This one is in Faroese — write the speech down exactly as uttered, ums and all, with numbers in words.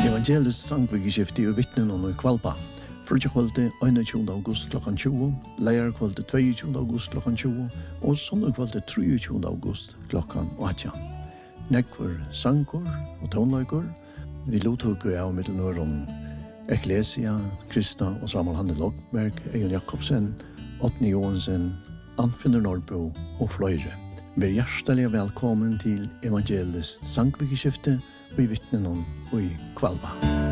Evangelisk sangvikeskifte i vittnen og i Kvalpa. Frutja kvalitet einogtjúgunda august klokkan tjúgu, leir kvalitet tveiogtjúgunda august klokkan tjúgu, og sondag kvalitet treogtjúgunda august klokkan átjan. Nekvar sangur og tónleikur, vi lottugu av mittelnøren Ecclesia, Krista og Samuel Hanne Lokberg, Egil Jakobsen, Otni Johansen, Anfinnur Norrbo og fløyre. Vær hjertelig velkommen til evangelisk sangvikeskifte og i vittnen og i Kvalpa.